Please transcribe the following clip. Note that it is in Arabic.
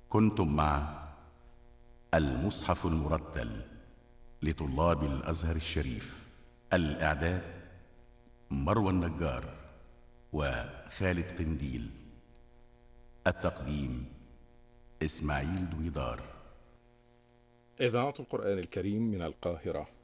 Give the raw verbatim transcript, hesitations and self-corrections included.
كنتم مع المصحف المرتل لطلاب الأزهر الشريف. الإعداد مروى النجار وخالد قنديل. التقديم إسماعيل دويدار. إذاعة القرآن الكريم من القاهرة.